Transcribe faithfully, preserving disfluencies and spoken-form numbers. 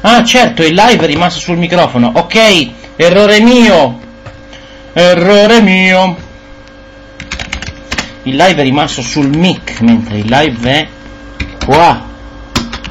Ah certo, il live è rimasto sul microfono. Ok, errore mio. Errore mio. Il live è rimasto sul mic, mentre il live è qua.